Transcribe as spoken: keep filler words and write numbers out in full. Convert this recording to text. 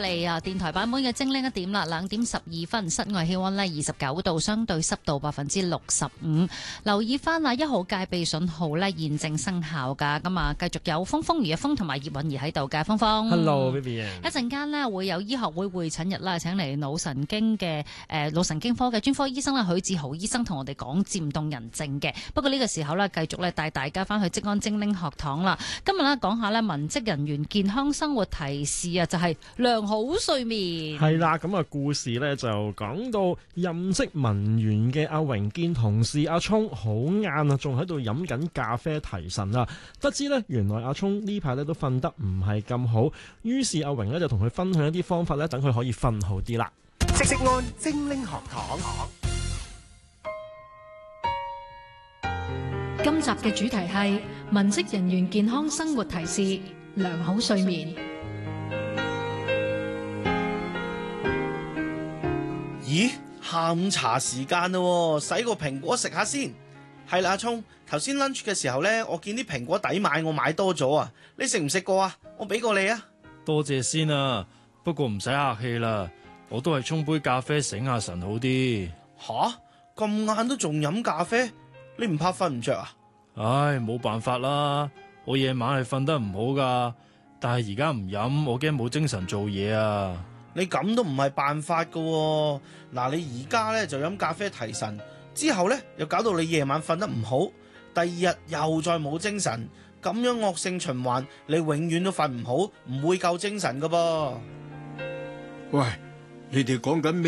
嚟啊！電台版本嘅精靈一點啦，兩點十二分，室外氣溫呢二十九度，相對濕度百分之六十五。留意翻啊，一號戒備信號呢現正生效噶，咁啊繼續有風風如嘅風同埋葉韻儀喺度嘅，風風。 Hello，Vivian。 一陣間呢會有醫學會會診日啦，請嚟腦神經嘅誒腦神經科嘅專科醫生啦，許志豪醫生同我哋講漸凍人症嘅。不過呢個時候呢，繼續咧帶大家翻去職安精靈學堂啦。今日呢講下呢文職人員健康生活提示啊，就係、是、良好睡眠。 係啦，咁啊故事呢就講到任職文員嘅阿榮見同事阿聰好晏啊，仲喺度飲緊咖啡提神啊。得知呢，原來阿聰呢排呢都瞓得唔係咁好，於是阿榮呢就同佢分享一啲方法呢，等佢可以瞓好啲啦。 職安精靈學堂。 今集嘅主題係文職人員健康生活提示，良好睡眠。 咦，下午茶時間咯，洗個蘋果食下先。係啦，阿聰，頭先 lunch 嘅時候呢，我見啲蘋果抵買，我買多咗啊。你食唔食過啊？我俾過你啊。 多謝先啊，不過唔使客氣啦，我都係沖杯咖啡醒下神好啲。 吓，咁晏都仲飲咖啡？你唔怕瞓唔着啊？ 唉，冇辦法啦，我夜晚係瞓得唔好噶，但係而家唔飲，我驚冇精神做嘢啊。 你咁都唔係辦法噶喎。嗱，你而家咧就飲咖啡提神，之後咧又搞到你夜晚瞓得唔好，第二日又再冇精神，咁樣惡性循環，你永遠都瞓唔好，唔會夠精神噶噃。 喂，你哋講緊咩？